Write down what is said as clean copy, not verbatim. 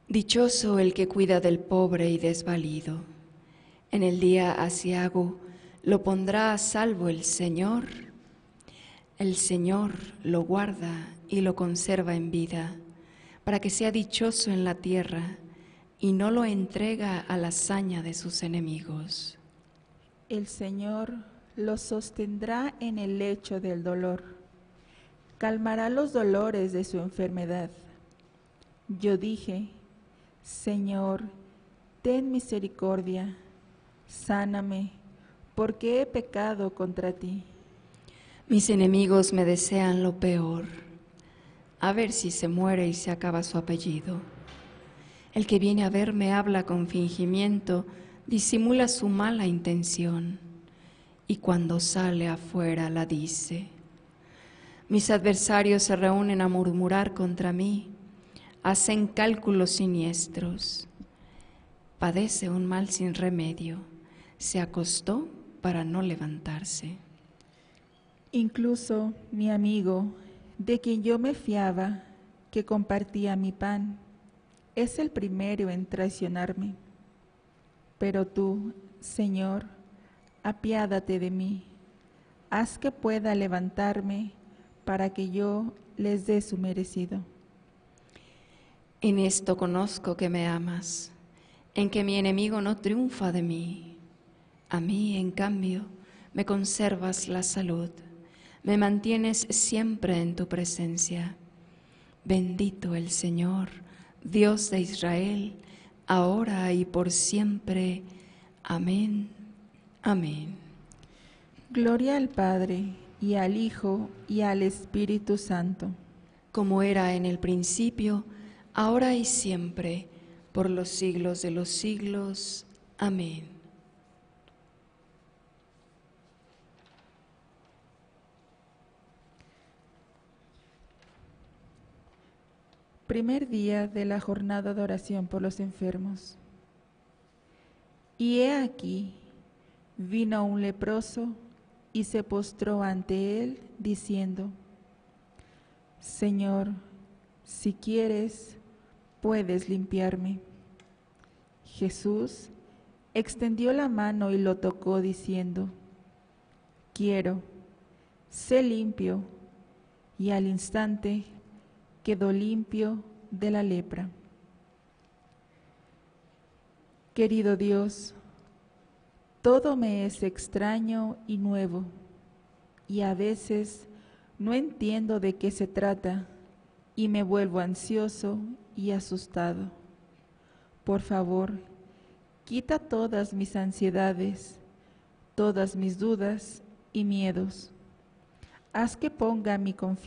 Dichoso el que cuida del pobre y desvalido. En el día aciago lo pondrá a salvo el Señor. El Señor lo guarda y lo conserva en vida, para que sea dichoso en la tierra y no lo entrega a la saña de sus enemigos. El Señor lo sostendrá en el lecho del dolor, calmará los dolores de su enfermedad. Yo dije: Señor, ten misericordia, sáname, porque he pecado contra ti. Mis enemigos me desean lo peor, a ver si se muere y se acaba su apellido. El que viene a verme habla con fingimiento, disimula su mala intención, y cuando sale afuera la dice. Mis adversarios se reúnen a murmurar contra mí, hacen cálculos siniestros. Padece un mal sin remedio, se acostó para no levantarse. Incluso mi amigo, de quien yo me fiaba, que compartía mi pan, es el primero en traicionarme. Pero tú, Señor, apiádate de mí, haz que pueda levantarme para que yo les dé su merecido. En esto conozco que me amas, en que mi enemigo no triunfa de mí. A mí, en cambio, me conservas la salud, me mantienes siempre en tu presencia. Bendito el Señor, Dios de Israel, ahora y por siempre. Amén. Amén. Gloria al Padre, y al Hijo, y al Espíritu Santo. Como era en el principio, ahora y siempre, por los siglos de los siglos. Amén. Primer día de la jornada de oración por los enfermos. Y he aquí, vino un leproso y se postró ante él, diciendo: Señor, si quieres, puedes limpiarme. Jesús extendió la mano y lo tocó, diciendo: Quiero, sé limpio. Y al instante quedó limpio de la lepra. Querido Dios, todo me es extraño y nuevo, y a veces no entiendo de qué se trata y me vuelvo ansioso y asustado. Por favor, quita todas mis ansiedades, todas mis dudas y miedos. Haz que ponga mi confianza